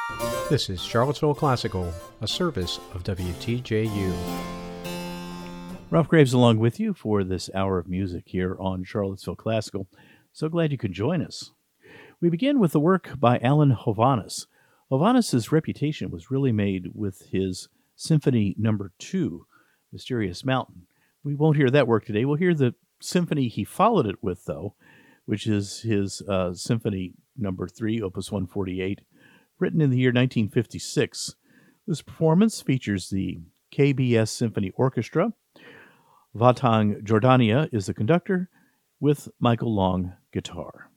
This is Charlottesville Classical, a service of WTJU. Ralph Graves along with you for this hour of music here on Charlottesville Classical. So glad you could join us. We begin with the work by Alan Hovhaness. Hovhaness' reputation was really made with his Symphony No. 2, Mysterious Mountain. We won't hear that work today. We'll hear the symphony he followed it with, though, which is his Symphony No. 3, Opus 148, written in the year 1956. This performance features the KBS Symphony Orchestra. Vatang Jordania is the conductor, with Michael Long guitar.